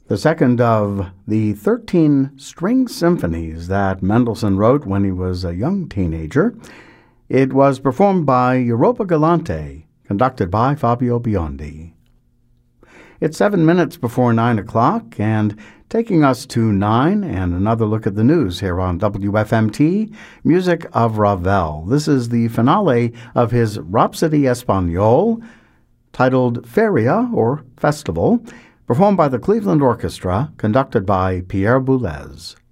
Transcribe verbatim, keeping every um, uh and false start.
the second of the thirteen string symphonies that Mendelssohn wrote when he was a young teenager. It was performed by Europa Galante, conducted by Fabio Biondi. It's seven minutes before nine o'clock, and taking us to nine and another look at the news here on W F M T, music of Ravel. This is the finale of his Rhapsody Espagnole, titled Feria, or Festival, performed by the Cleveland Orchestra, conducted by Pierre Boulez.